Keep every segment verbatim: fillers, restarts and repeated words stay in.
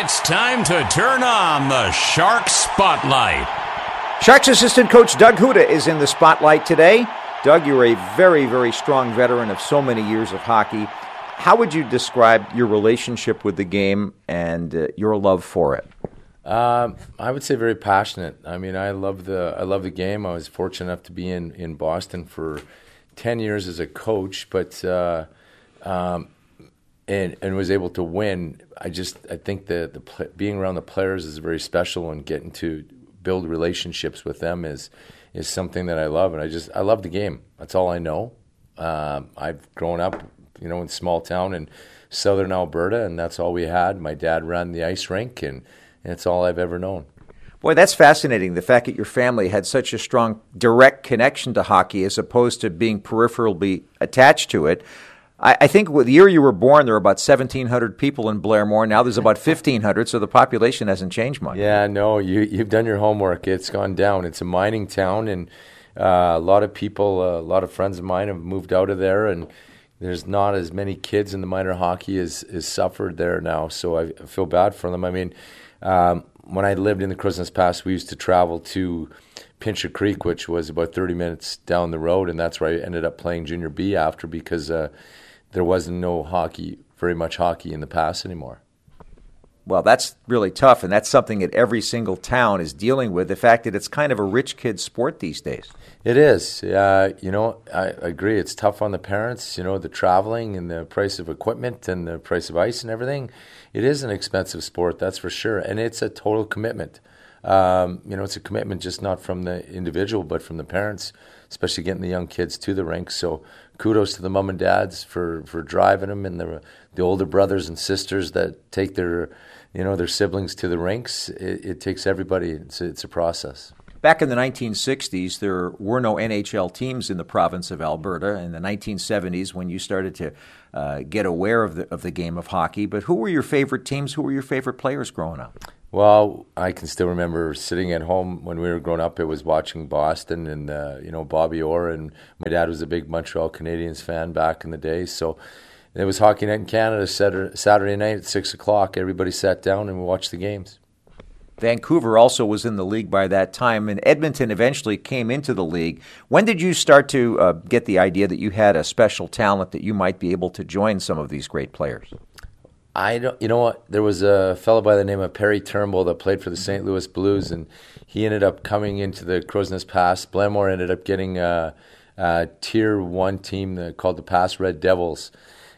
It's time to turn on the Shark Spotlight. Sharks assistant coach Doug Houda is in the spotlight today. Doug, you're a very, very strong veteran of so many years of hockey. How would you describe your relationship with the game and uh, your love for it? Um, I would say very passionate. I mean, I love the I love the game. I was fortunate enough to be in, in Boston for ten years as a coach, but uh, um, and and was able to win. I just I think that the being around the players is very special, and getting to build relationships with them is is something that I love. And I just I love the game. That's all I know. Um, I've grown up, you know, in small town in southern Alberta, and that's all we had. My dad ran the ice rink, and, and it's all I've ever known. Boy, that's fascinating, the fact that your family had such a strong direct connection to hockey as opposed to being peripherally attached to it. I, I think with the year you were born, there were about seventeen hundred people in Blairmore. Now there's about fifteen hundred, so the population hasn't changed much. Yeah, no, you, you've done your homework. It's gone down. It's a mining town, and uh, a lot of people, uh, a lot of friends of mine have moved out of there, and there's not as many kids in the minor hockey as, as suffered there now, so I feel bad for them. I mean, um, when I lived in the Crowsnest Pass, we used to travel to Pincher Creek, which was about thirty minutes down the road, and that's where I ended up playing Junior B after, because uh, there wasn't no hockey, very much hockey in the pass anymore. Well, that's really tough, and that's something that every single town is dealing with, the fact that it's kind of a rich kid's sport these days. It is. Uh, you know, I agree. It's tough on the parents, you know, the traveling and the price of equipment and the price of ice and everything. It is an expensive sport, that's for sure, and it's a total commitment. Um, you know, it's a commitment just not from the individual, but from the parents, especially getting the young kids to the rink. So kudos to the mom and dads for, for driving them, and the the older brothers and sisters that take their, you know, their siblings to the rinks. It, it takes everybody. It's a, it's a process. Back in the nineteen sixties, there were no N H L teams in the province of Alberta. In the nineteen seventies, when you started to uh, get aware of the of the game of hockey, but who were your favorite teams? Who were your favorite players growing up? Well, I can still remember sitting at home when we were growing up. It was watching Boston and, uh, you know, Bobby Orr. And my dad was a big Montreal Canadiens fan back in the day. So it was Hockey Night in Canada Saturday night at six o'clock. Everybody sat down and we watched the games. Vancouver also was in the league by that time, and Edmonton eventually came into the league. When did you start to uh, get the idea that you had a special talent that you might be able to join some of these great players? I don't, you know what? There was a fellow by the name of Perry Turnbull that played for the Saint Louis Blues, and he ended up coming into the Crowsnest Pass. Blairmore ended up getting a, a tier one team that called the Pass Red Devils,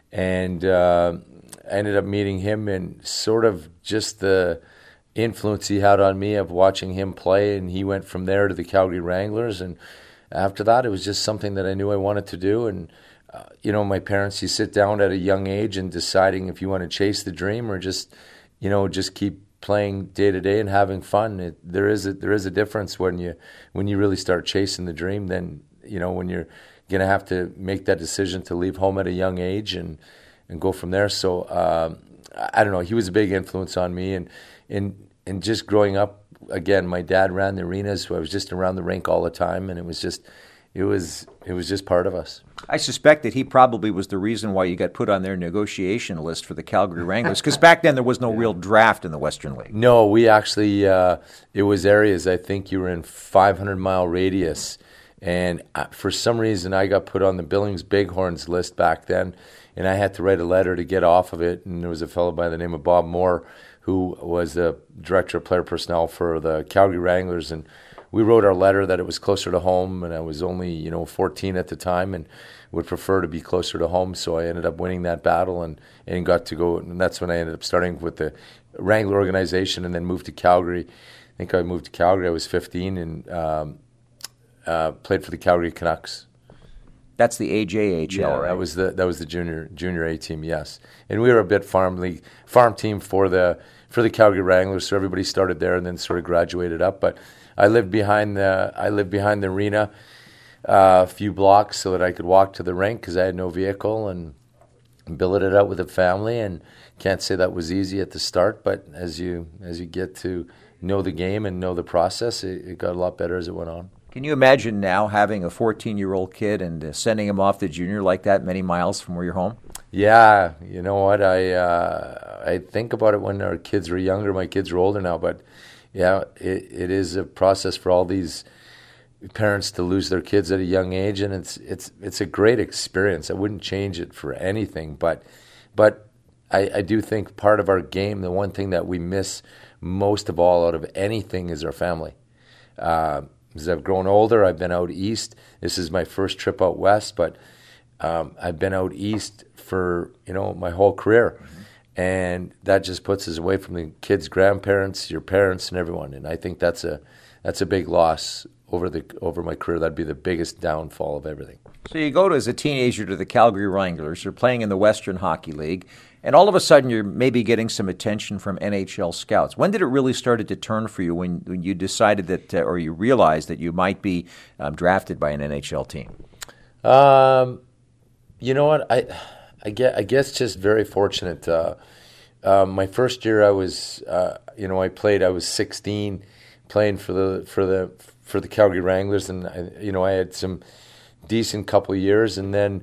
and uh, I ended up meeting him, and sort of just the influence he had on me of watching him play, and he went from there to the Calgary Wranglers, and after that, it was just something that I knew I wanted to do. And Uh, you know, my parents, you sit down at a young age and deciding if you want to chase the dream or just, you know, just keep playing day to day and having fun. It, there is a, there is a difference when you when you really start chasing the dream. Then, you know, when you're gonna have to make that decision to leave home at a young age and and go from there. So um, I don't know. He was a big influence on me, and and and just growing up. Again, my dad ran the arenas, so I was just around the rink all the time, and it was just. It was it was just part of us. I suspect that he probably was the reason why you got put on their negotiation list for the Calgary Wranglers, because back then there was no real draft in the Western League. No, we actually, uh, it was areas, I think you were in five hundred mile radius, and for some reason I got put on the Billings Bighorns list back then, and I had to write a letter to get off of it, and there was a fellow by the name of Bob Moore who was the director of player personnel for the Calgary Wranglers, and we wrote our letter that it was closer to home, and I was only, you know, fourteen at the time and would prefer to be closer to home. So I ended up winning that battle and, and got to go, and that's when I ended up starting with the Wrangler organization and then moved to Calgary. I think I moved to Calgary, I was fifteen, and um, uh, played for the Calgary Canucks. That's the A J H L, yeah, right? that was the that was the junior junior A team, yes. And we were a bit farm league farm team for the for the Calgary Wranglers, so everybody started there and then sort of graduated up. But I lived behind the I lived behind the arena uh, a few blocks so that I could walk to the rink because I had no vehicle, and billeted it out with a family. And can't say that was easy at the start, but as you as you get to know the game and know the process, it, it got a lot better as it went on. Can you imagine now having a fourteen-year-old kid and uh, sending him off to junior like that many miles from where you're home? Yeah, you know what? I uh, I think about it when our kids were younger. My kids are older now, but yeah, it, it is a process for all these parents to lose their kids at a young age, and it's it's it's a great experience. I wouldn't change it for anything, but but I, I do think part of our game, the one thing that we miss most of all out of anything, is our family. Uh, as I've grown older, I've been out east. This is my first trip out west, but um, I've been out east for you know my whole career. And that just puts us away from the kids' grandparents, your parents, and everyone. And I think that's a that's a big loss over the over my career. That'd be the biggest downfall of everything. So you go to, as a teenager, to the Calgary Wranglers. You're playing in the Western Hockey League, and all of a sudden you're maybe getting some attention from N H L scouts. When did it really start to turn for you? When, when you decided that, uh, or you realized that you might be um, drafted by an N H L team? Um, you know what I. I guess, I guess just very fortunate. Uh, uh, my first year, I was, uh, you know, I played. I was sixteen, playing for the for the for the Calgary Wranglers, and I, you know, I had some decent couple of years, and then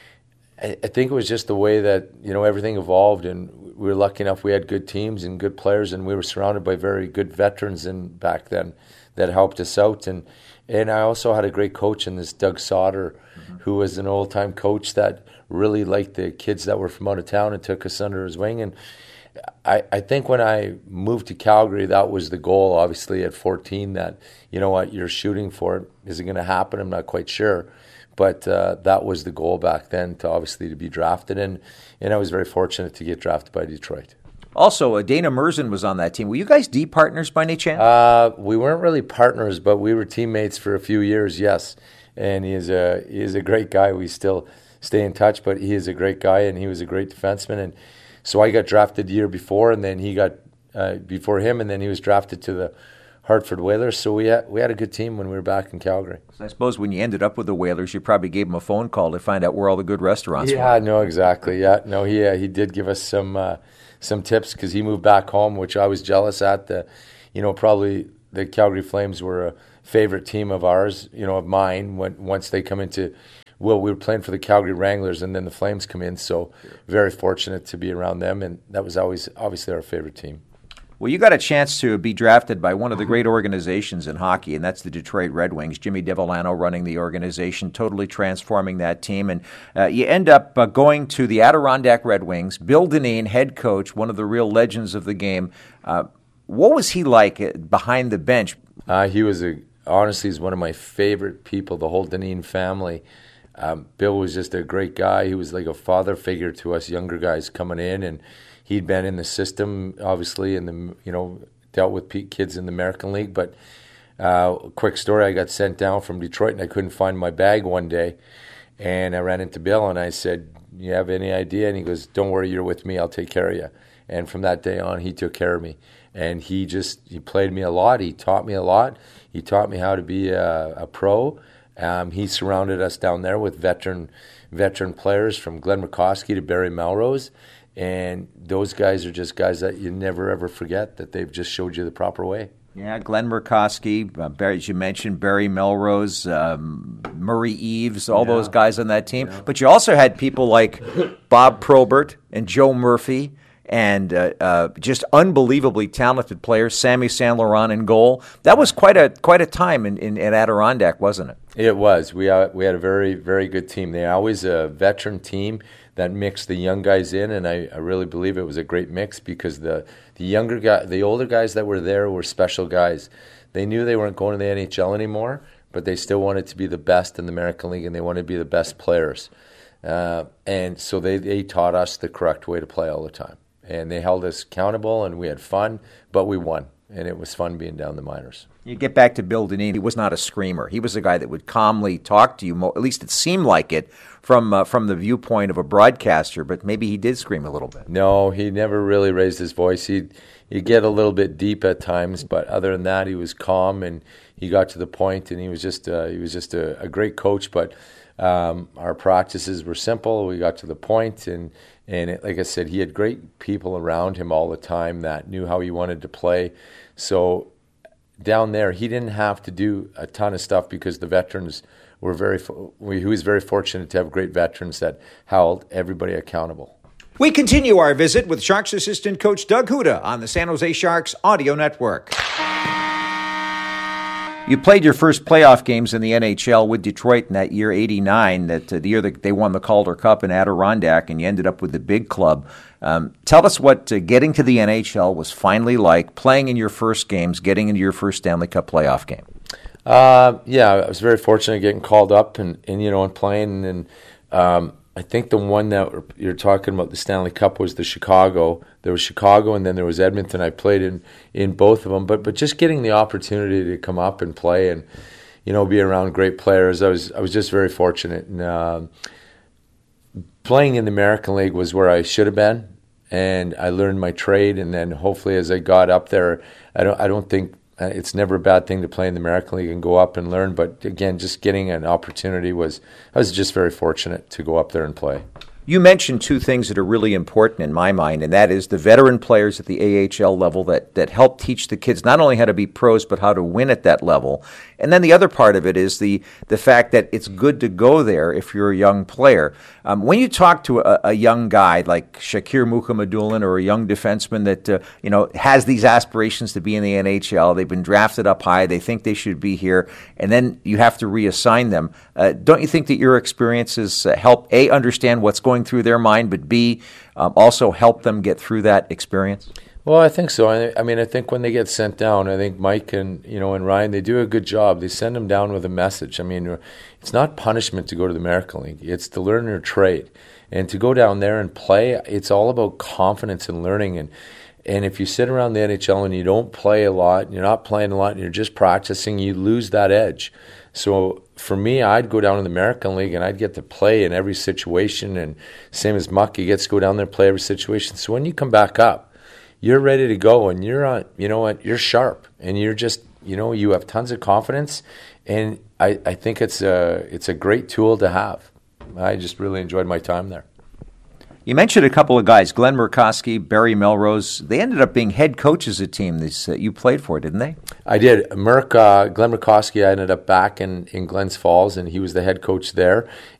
I, I think it was just the way that you know everything evolved, and we were lucky enough. We had good teams and good players, and we were surrounded by very good veterans. And back then, that helped us out, and and I also had a great coach in this Doug Sauter, mm-hmm. who was an old time coach that really liked the kids that were from out of town and took us under his wing. And I, I think when I moved to Calgary, that was the goal, obviously, at fourteen, that, you know what, you're shooting for it. Is it going to happen? I'm not quite sure. But uh, that was the goal back then, to obviously to be drafted. And, and I was very fortunate to get drafted by Detroit. Also, uh, Dana Merzen was on that team. Were you guys D partners by any chance? Uh, we weren't really partners, but we were teammates for a few years, yes. And he is a, he is a great guy. We still stay in touch, but he is a great guy, and he was a great defenseman. And so I got drafted the year before, and then he got uh, before him, and then he was drafted to the Hartford Whalers. So we had, we had a good team when we were back in Calgary. So I suppose when you ended up with the Whalers, you probably gave him a phone call to find out where all the good restaurants yeah, were. Yeah, no, exactly. Yeah, no, he uh, he did give us some uh, some tips, because he moved back home, which I was jealous at. The, you know, probably the Calgary Flames were a favorite team of ours, you know, of mine, when once they come into. Well, we were playing for the Calgary Wranglers, and then the Flames come in, so very fortunate to be around them, and that was always obviously our favorite team. Well, you got a chance to be drafted by one of the great organizations in hockey, and that's the Detroit Red Wings. Jimmy Devellano running the organization, totally transforming that team, and uh, you end up uh, going to the Adirondack Red Wings. Bill Dineen, head coach, one of the real legends of the game. Uh, what was he like behind the bench? Uh, he was, a, honestly, he's one of my favorite people, the whole Dineen family. Um, Bill was just a great guy. He was like a father figure to us younger guys coming in, and he'd been in the system, obviously, and the you know dealt with kids in the American League. But uh, quick story: I got sent down from Detroit, and I couldn't find my bag one day, and I ran into Bill, and I said, "You have any idea?" And he goes, "Don't worry, you're with me. I'll take care of you." And from that day on, he took care of me, and he just he played me a lot. He taught me a lot. He taught me how to be a, a pro. Um, he surrounded us down there with veteran veteran players, from Glenn Murkowski to Barry Melrose, and those guys are just guys that you never ever forget, that they've just showed you the proper way. Yeah, Glenn Murkowski, uh, Barry, as you mentioned, Barry Melrose, um, Murray Eves, all yeah. those guys on that team. Yeah. But you also had people like Bob Probert and Joe Murphy, and uh, uh, just unbelievably talented players. Sammy Saint Laurent in goal. That was quite a quite a time in, in, in Adirondack, wasn't it? It was. We uh, we had a very very good team. They always a veteran team that mixed the young guys in, and I, I really believe it was a great mix, because the the younger guy, the older guys that were there were special guys. They knew they weren't going to the N H L anymore, but they still wanted to be the best in the American League, and they wanted to be the best players. Uh, and so they they taught us the correct way to play all the time. And they held us accountable, and we had fun, but we won, and it was fun being down the minors. You get back to Bill Dineen. He was not a screamer. He was a guy that would calmly talk to you, at least it seemed like it, from uh, from the viewpoint of a broadcaster, but maybe he did scream a little bit. No, he never really raised his voice. He'd, he'd get a little bit deep at times, but other than that, he was calm, and he got to the point, and he was just, uh, he was just a, a great coach, but um, our practices were simple. We got to the point, and And it, like I said, he had great people around him all the time that knew how he wanted to play. So down there, he didn't have to do a ton of stuff, because the veterans were very, he was very fortunate to have great veterans that held everybody accountable. We continue our visit with Sharks assistant coach Doug Huda on the San Jose Sharks Audio Network. You played your first playoff games in the N H L with Detroit in that year, eighty-nine, that uh, the year that they won the Calder Cup in Adirondack, and you ended up with the big club. Um, tell us what uh, getting to the N H L was finally like, playing in your first games, getting into your first Stanley Cup playoff game. Uh, yeah, I was very fortunate getting called up and, and you know, and playing. And um, I think the one that you're talking about, the Stanley Cup, was the Chicago. There was Chicago, and then there was Edmonton. I played in, in both of them. But but just getting the opportunity to come up and play and, you know, be around great players, I was I was just very fortunate. And uh, playing in the American League was where I should have been, and I learned my trade. And then hopefully, as I got up there, I don't I don't think. It's never a bad thing to play in the American League and go up and learn. But again, just getting an opportunity was, I was just very fortunate to go up there and play. You mentioned two things that are really important in my mind, and that is the veteran players at the A H L level that, that help teach the kids not only how to be pros, but how to win at that level. And then the other part of it is the, the fact that it's good to go there if you're a young player. Um, when you talk to a, a young guy like Shakir Mukhamadullin or a young defenseman that uh, you know has these aspirations to be in the N H L, they've been drafted up high, they think they should be here, and then you have to reassign them. Uh, don't you think that your experiences uh, help, A, understand what's going through their mind, but B, um, also help them get through that experience? Well, I think so. I, I mean, I think when they get sent down, I think Mike and you know and Ryan, they do a good job. They send them down with a message. I mean, it's not punishment to go to the American League. It's to learn your trade, and to go down there and play. It's all about confidence and learning. And and if you sit around the N H L and you don't play a lot, and you're not playing a lot, and you're just practicing, you lose that edge. So for me, I'd go down to the American League and I'd get to play in every situation. And same as Muck, he gets to go down there and play every situation. So when you come back up, you're ready to go, and you're on, you know what, you're sharp, and you're just, you know, you have tons of confidence, and I, I think it's a, it's a great tool to have. I just really enjoyed my time there. You mentioned a couple of guys, Glenn Murkowski, Barry Melrose. They ended up being head coaches of a team that uh, you played for, didn't they? I did. Merck, uh, Glenn Murkowski, I ended up back in, in Glens Falls, and he was the head coach there.